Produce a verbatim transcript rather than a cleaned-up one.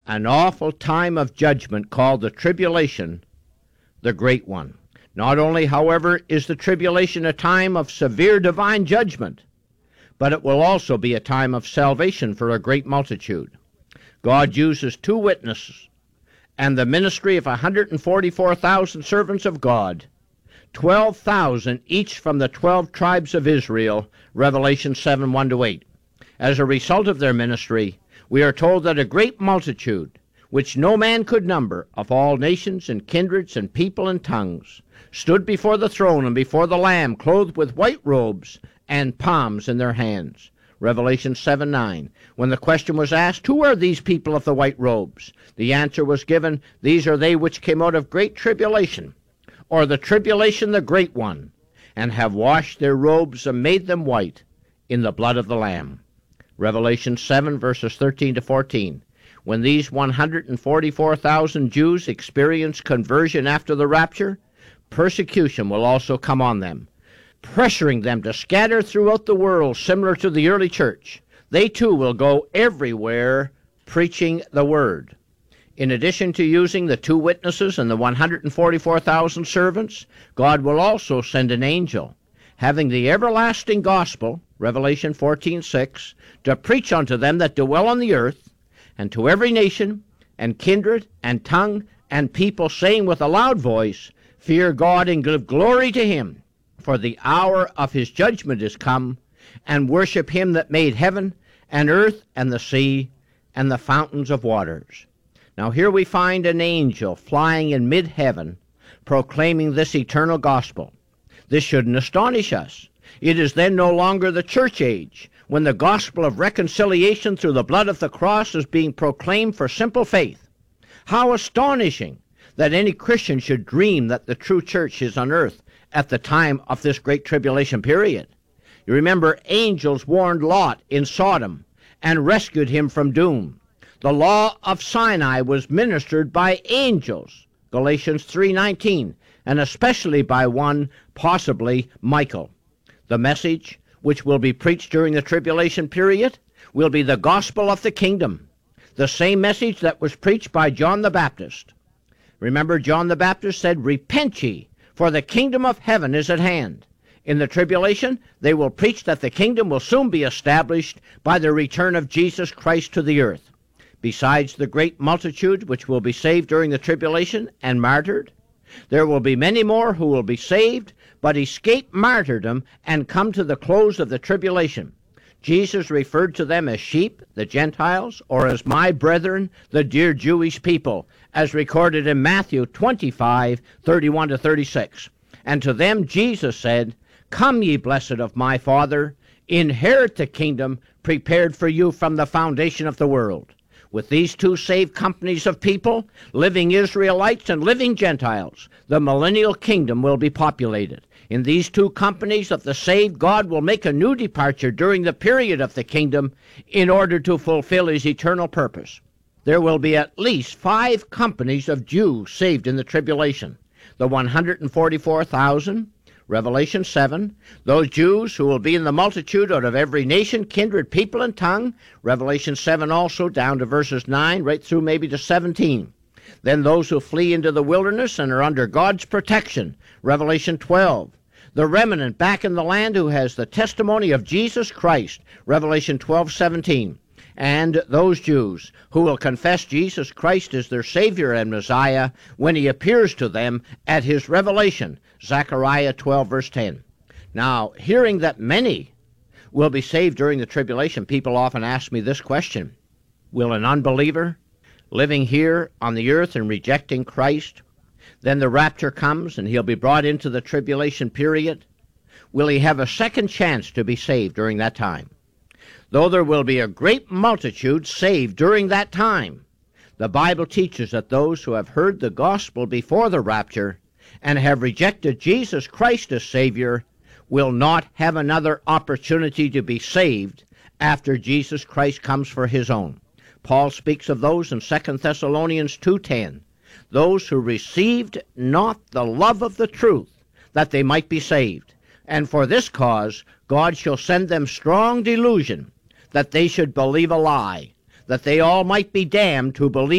an awful time of judgment called the tribulation, the great one. Not only, however, is the tribulation a time of severe divine judgment, but it will also be a time of salvation for a great multitude. God uses two witnesses and the ministry of one hundred forty-four thousand servants of God, twelve thousand each from the twelve tribes of Israel, Revelation seven, one to eight. As a result of their ministry, we are told that a great multitude, which no man could number, of all nations and kindreds and people and tongues, stood before the throne and before the Lamb, clothed with white robes and palms in their hands. Revelation seven, nine. When the question was asked, who are these people of the white robes? The answer was given, these are they which came out of great tribulation, or the tribulation the great one, and have washed their robes and made them white in the blood of the Lamb. Revelation seven, verses thirteen to fourteen. When these one hundred forty-four thousand Jews experience conversion after the rapture, persecution will also come on them, pressuring them to scatter throughout the world, similar to the early church. They too will go everywhere preaching the word. In addition to using the two witnesses and the one hundred forty-four thousand servants, God will also send an angel, having the everlasting gospel, Revelation fourteen, six, to preach unto them that dwell on the earth, and to every nation, and kindred, and tongue, and people, saying with a loud voice, fear God and give glory to him, for the hour of his judgment is come, and worship him that made heaven, and earth, and the sea, and the fountains of waters. Now here we find an angel flying in mid-heaven, proclaiming this eternal gospel. This shouldn't astonish us. It is then no longer the church age, when the gospel of reconciliation through the blood of the cross is being proclaimed for simple faith. How astonishing that any Christian should dream that the true church is on earth at the time of this great tribulation period. You remember, angels warned Lot in Sodom and rescued him from doom. The law of Sinai was ministered by angels, Galatians three nineteen, and especially by one, possibly Michael. The message, which will be preached during the tribulation period, will be the gospel of the kingdom, the same message that was preached by John the Baptist. Remember, John the Baptist said, repent ye, for the kingdom of heaven is at hand. In the tribulation, they will preach that the kingdom will soon be established by the return of Jesus Christ to the earth. Besides the great multitude which will be saved during the tribulation and martyred, there will be many more who will be saved, but escape martyrdom and come to the close of the tribulation. Jesus referred to them as sheep, the Gentiles, or as my brethren, the dear Jewish people, as recorded in Matthew twenty-five, thirty-one to thirty-six. And to them Jesus said, come ye blessed of my Father, inherit the kingdom prepared for you from the foundation of the world. With these two saved companies of people, living Israelites and living Gentiles, the millennial kingdom will be populated. In these two companies of the saved, God will make a new departure during the period of the kingdom in order to fulfill his eternal purpose. There will be at least five companies of Jews saved in the tribulation. The one hundred forty-four thousand, Revelation seven, those Jews who will be in the multitude out of every nation, kindred, people, and tongue, Revelation seven also, down to verses nine, right through maybe to seventeen. Then those who flee into the wilderness and are under God's protection, Revelation twelve. The remnant back in the land who has the testimony of Jesus Christ, Revelation twelve, seventeen. And those Jews who will confess Jesus Christ as their Savior and Messiah when he appears to them at his revelation, Zechariah twelve, verse ten. Now, hearing that many will be saved during the tribulation, people often ask me this question: will an unbeliever living here on the earth and rejecting Christ, then the rapture comes and he'll be brought into the tribulation period, will he have a second chance to be saved during that time? Though there will be a great multitude saved during that time, the Bible teaches that those who have heard the gospel before the rapture and have rejected Jesus Christ as Savior will not have another opportunity to be saved after Jesus Christ comes for his own. Paul speaks of those in Second Thessalonians two ten, those who received not the love of the truth, that they might be saved. And for this cause God shall send them strong delusion, that they should believe a lie, that they all might be damned who believe